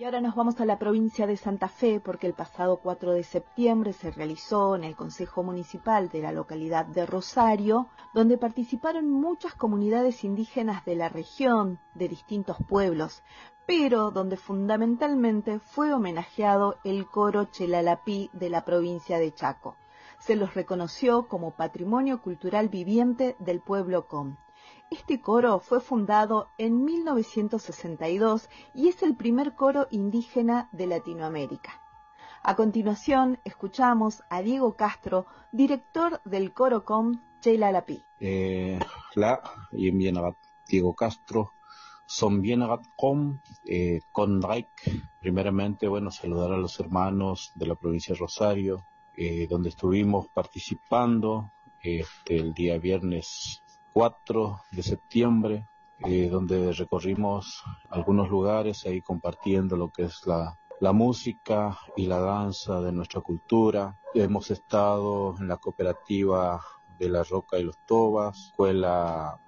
ahora nos vamos a la provincia de Santa Fe porque el pasado 4 de septiembre se realizó en el Consejo Municipal de la localidad de Rosario, donde participaron muchas comunidades indígenas de la región, de distintos pueblos, pero donde fundamentalmente fue homenajeado el coro Chelalapí de la provincia de Chaco. Se los reconoció como Patrimonio Cultural Viviente del pueblo Com. Este coro fue fundado en 1962 y es el primer coro indígena de Latinoamérica. A continuación, escuchamos a Diego Castro, director del coro Com Chelalapí. Diego Castro, son bien com con Drake. Primeramente, saludar a los hermanos de la provincia de Rosario, donde estuvimos participando el día viernes 4 de septiembre, donde recorrimos algunos lugares ahí compartiendo lo que es la música y la danza de nuestra cultura. Hemos estado en la cooperativa de La Roca y los Tobas, escuela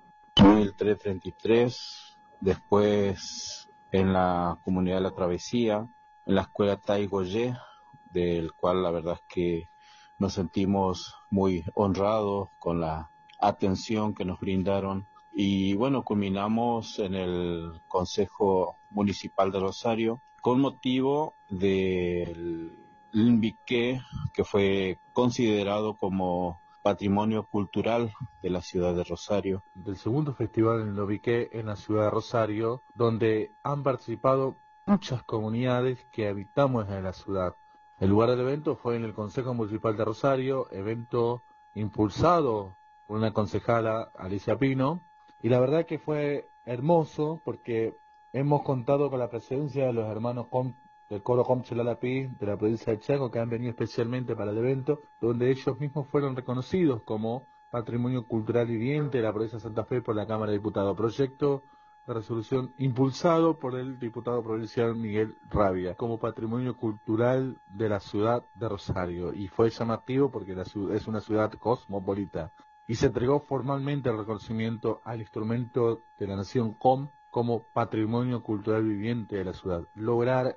1333, después en la comunidad de La Travesía, en la escuela Taigoye, del cual la verdad es que nos sentimos muy honrados con la atención que nos brindaron. Y culminamos en el Consejo Municipal de Rosario con motivo del Limbiqué, que fue considerado como Patrimonio Cultural de la ciudad de Rosario. Del segundo festival en Limbiqué en la ciudad de Rosario, donde han participado muchas comunidades que habitamos en la ciudad. El lugar del evento fue en el Consejo Municipal de Rosario, evento impulsado por una concejala, Alicia Pino, y la verdad que fue hermoso porque hemos contado con la presencia de los hermanos del coro Com Chelalapí de la provincia de Chaco, que han venido especialmente para el evento, donde ellos mismos fueron reconocidos como Patrimonio Cultural Viviente de la provincia de Santa Fe por la Cámara de Diputados. Proyecto de resolución impulsado por el diputado provincial Miguel Rabia como Patrimonio Cultural de la ciudad de Rosario, y fue llamativo porque es una ciudad cosmopolita, y se entregó formalmente el reconocimiento al instrumento de la nación Com como Patrimonio Cultural Viviente de la ciudad. Lograr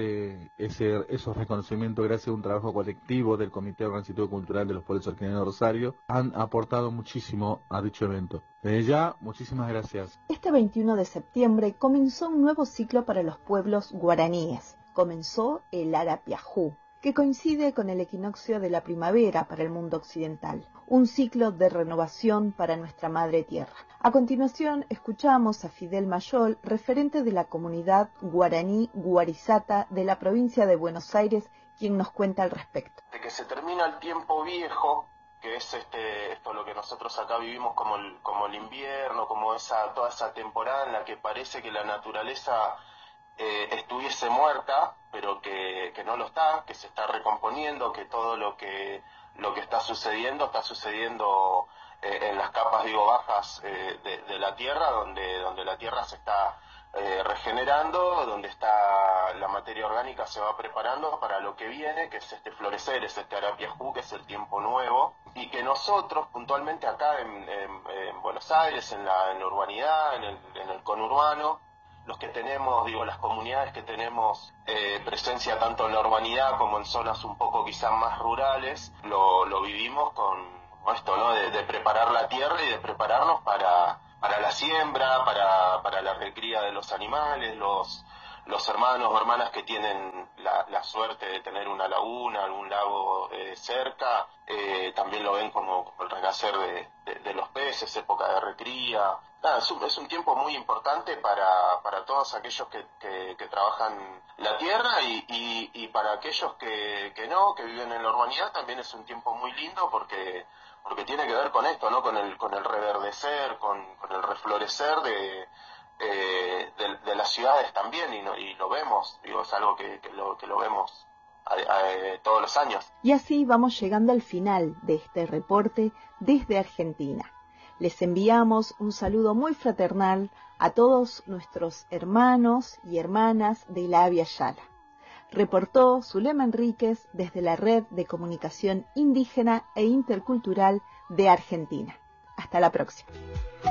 esos reconocimientos gracias a un trabajo colectivo del Comité Organizativo Cultural de los Pueblos Originarios de Rosario han aportado muchísimo a dicho evento. Desde ya, muchísimas gracias. Este 21 de septiembre comenzó un nuevo ciclo para los pueblos guaraníes. Comenzó el Arapiajú, que coincide con el equinoccio de la primavera para el mundo occidental, un ciclo de renovación para nuestra madre tierra. A continuación, escuchamos a Fidel Mayol, referente de la comunidad guaraní Guarizata de la provincia de Buenos Aires, quien nos cuenta al respecto. De que se termina el tiempo viejo, que es esto lo que nosotros acá vivimos como el invierno, como toda esa temporada en la que parece que la naturaleza estuviese muerta, pero que no lo está, que se está recomponiendo, que todo lo que está sucediendo en las capas bajas de la tierra, donde la tierra se está regenerando, donde está la materia orgánica, se va preparando para lo que viene, que es este florecer, es este Arapiajú, que es el tiempo nuevo, y que nosotros puntualmente acá en Buenos Aires, en la urbanidad, en el conurbano, los que tenemos, las comunidades que tenemos presencia tanto en la urbanidad como en zonas un poco quizás más rurales, lo vivimos con esto, ¿no? De preparar la tierra y de prepararnos para la siembra, para la recría de los animales, los hermanos o hermanas que tienen la suerte de tener una laguna, algún lago cerca, también lo ven como el renacer de los peces, época de recría. Nada, es un tiempo muy importante para todos aquellos que trabajan la tierra y para aquellos que viven en la urbanidad también es un tiempo muy lindo porque tiene que ver con esto, ¿no? Con el reverdecer, con el reflorecer de las ciudades también, y lo vemos, es algo que lo vemos todos los años. Y así vamos llegando al final de este reporte desde Argentina. Les enviamos un saludo muy fraternal a todos nuestros hermanos y hermanas de la Avia Yala. Reportó Zulema Enríquez desde la Red de Comunicación Indígena e Intercultural de Argentina. Hasta la próxima.